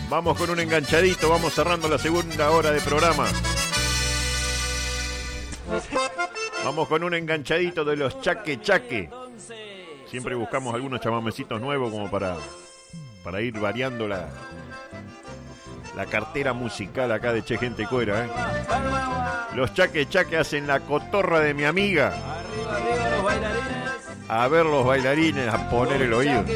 Vamos con un enganchadito, vamos cerrando la segunda hora de programa. Vamos con un enganchadito de los Chaque Chaque. Siempre buscamos algunos chamamecitos nuevos como para ir variando la cartera musical acá de Che Gente Cuera, ¿eh? Los Chaque Chaque hacen La Cotorra de mi amiga. Arriba, arriba los bailarines. A ver los bailarines, a poner el oído.